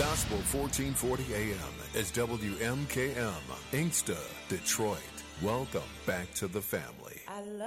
Gospel 1440 AM is WMKM, Inkster, Detroit. Welcome back to the family.